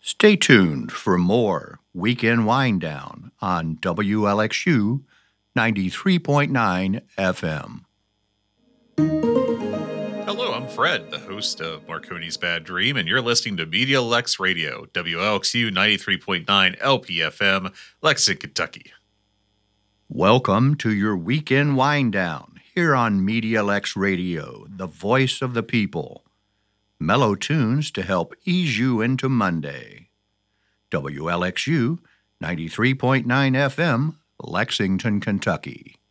Stay tuned for more Weekend Wind Down on WLXU 93.9 FM. Hello, I'm Fred, the host of Marconi's Bad Dream, and you're listening to Media Lex Radio, WLXU 93.9 LPFM, Lexington, Kentucky. Welcome to your Weekend Wind Down here on Media Lex Radio, the voice of the people. Mellow tunes to help ease you into Monday. WLXU 93.9 FM, Lexington, Kentucky.